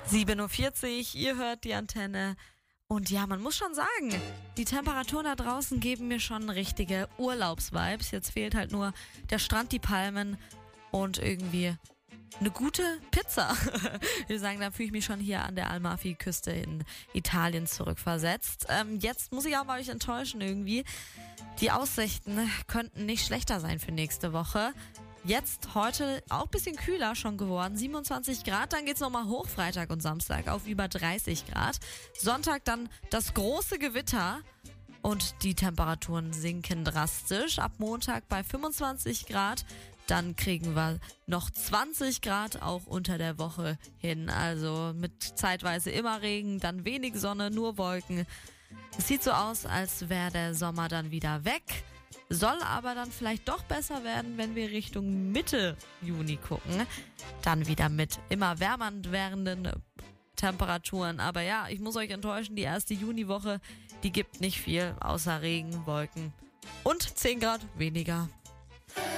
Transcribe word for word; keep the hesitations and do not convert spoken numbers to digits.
sieben Uhr vierzig, ihr hört die Antenne. Und ja, man muss schon sagen, die Temperaturen da draußen geben mir schon richtige Urlaubsvibes. Jetzt fehlt halt nur der Strand, die Palmen und irgendwie eine gute Pizza. Wir sagen, da fühle ich mich schon hier an der Amalfi-Küste in Italien zurückversetzt. Ähm, jetzt muss ich aber euch enttäuschen irgendwie. Die Aussichten könnten nicht schlechter sein für nächste Woche. Jetzt heute auch ein bisschen kühler schon geworden, siebenundzwanzig Grad, dann geht's nochmal hoch Freitag und Samstag auf über dreißig Grad. Sonntag dann das große Gewitter und die Temperaturen sinken drastisch. Ab Montag bei fünfundzwanzig Grad, dann kriegen wir noch zwanzig Grad auch unter der Woche hin. Also mit zeitweise immer Regen, dann wenig Sonne, nur Wolken. Es sieht so aus, als wäre der Sommer dann wieder weg. Soll aber dann vielleicht doch besser werden, wenn wir Richtung Mitte Juni gucken. Dann wieder mit immer wärmer werdenden Temperaturen. Aber ja, ich muss euch enttäuschen, die erste Juniwoche, die gibt nicht viel außer Regen, Wolken und zehn Grad weniger.